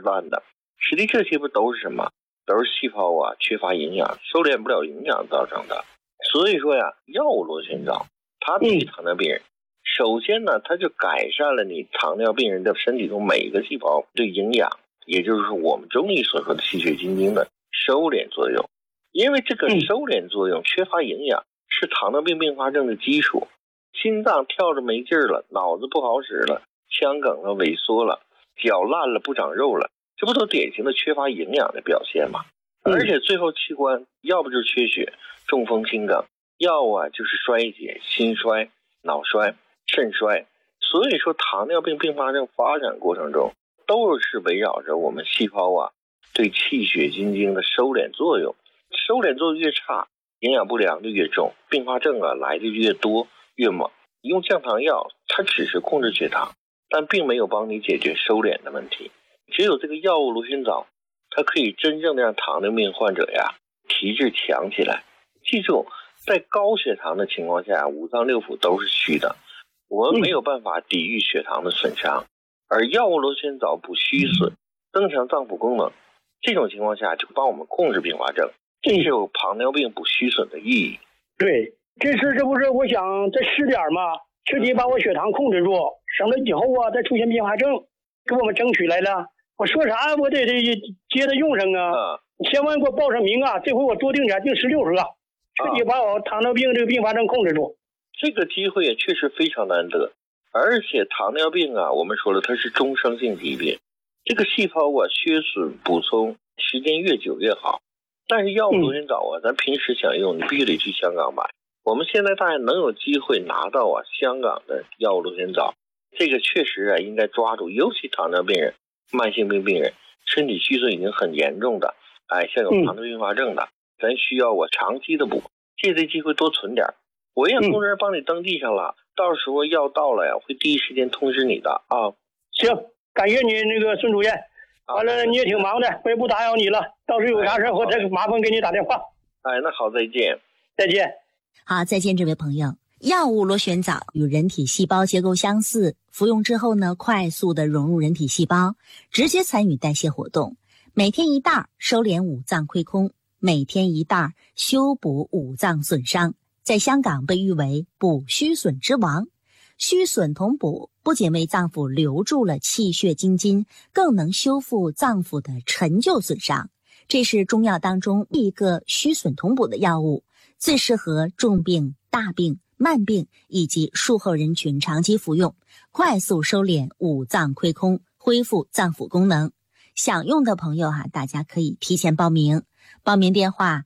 烂的。实际这些不都是什么？都是细胞缺乏营养，收敛不了营养造成的。所以说药物螺旋藻它对于糖尿病人，首先呢，它就改善了你糖尿病人的身体中每一个细胞对营养，也就是我们中医所说的气血津精的收敛作用。因为这个收敛作用缺乏营养，是糖尿病并发症的基础。心脏跳着没劲儿了，脑子不好使了，腔梗了，萎缩了，脚烂了，不长肉了，这不都典型的缺乏营养的表现吗？而且最后器官要不就是缺血、中风、心梗，要就是衰竭、心衰、脑衰、肾衰。所以说糖尿病并发症发展过程中都是围绕着我们细胞对气血津精的收敛作用，收敛作用越差，营养不良就越重，并发症来的越多越猛。用降糖药它只是控制血糖，但并没有帮你解决收敛的问题。只有这个药物螺旋藻，它可以真正的让糖尿病患者体质强起来。记住，在高血糖的情况下，五脏六腑都是虚的，我们没有办法抵御血糖的损伤，而药物螺旋藻补虚损，增强脏腑功能，这种情况下就帮我们控制并发症，这是有糖尿病补虚损的意义。 对，这不是我想再试点嘛，彻底把我血糖控制住，省得以后再出现并发症，给我们争取来了。我说啥我得接着用上你千万给我报上名这回我多定点，定16盒，彻底把我糖尿病这个并发症控制住。 这个机会也确实非常难得，而且糖尿病我们说了它是终生性疾病，这个细胞缺损补充时间越久越好。但是药物螺旋藻咱平时想用你必须得去香港买。我们现在大家能有机会拿到香港的药物螺旋藻，这个确实应该抓住，尤其糖尿病人、慢性病病人，身体虚损已经很严重的，像有糖尿病并发症的，咱需要长期的补，借这机会多存点。我让工人帮你登记上了，到时候药到了会第一时间通知你的行，感谢你那个孙主任。完了你也挺忙的，我也不打扰你了，到时候有啥事我再麻烦给你打电话。 那好，再见。 再见。 好，再见这位朋友。药物螺旋藻与人体细胞结构相似，服用之后呢，快速的融入人体细胞，直接参与代谢活动。每天一袋，收敛五脏亏空；每天一袋，修补五脏损伤。在香港被誉为补虚损之王。虚损同补不仅为脏腑留住了气血津精，更能修复脏腑的陈旧损伤。这是中药当中一个虚损同补的药物，最适合重病、大病、慢病以及术后人群长期服用，快速收敛五脏亏空，恢复脏腑功能。想用的朋友大家可以提前报名。报名电话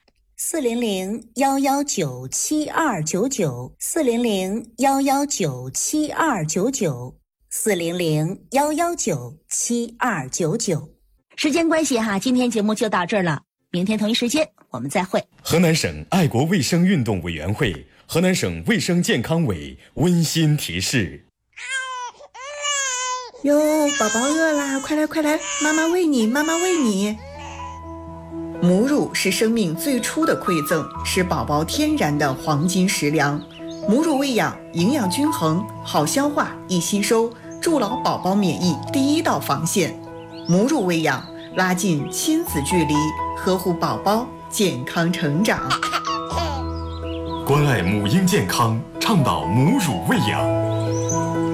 400-119-7299，400-119-7299，400-119-7299。时间关系今天节目就到这儿了，明天同一时间我们再会。 河南省爱国卫生运动委员会、河南省卫生健康委温馨提示： 哟，宝宝饿啦，快来快来，妈妈喂你，妈妈喂你。母乳是生命最初的馈赠，是宝宝天然的黄金食粮。母乳喂养，营养均衡，好消化，易吸收，筑牢宝宝免疫第一道防线。母乳喂养，拉近亲子距离，呵护宝宝健康成长。 关爱母婴健康，倡导母乳喂养。